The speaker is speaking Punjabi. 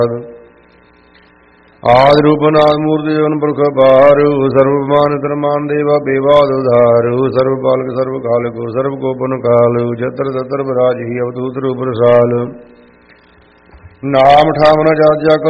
ਆਦਿ ਰੂਪ ਨਾਦ ਮੂਰਤਿ ਜਨ ਪੁਰਖ ਬਾਰੂ ਸਰਬ ਮਾਨ ਤਰਮਾਨ ਦੇਵਾ ਬੇਵਾਦ ਉਧਾਰੂ ਸਰਬ ਬਾਲਕ ਸਰਬ ਕਾਲਕੋ ਸਰਬ ਗੋਪਨ ਕਾਲੂ ਜਤਰ ਤਤਰ ਬਰਾਜ ਹੀ ਅਵਧੂਤ ਰੂਪ ਰਸਾਲ ਨਾਮ ਠਾਮ ਨ ਜਾਜਾ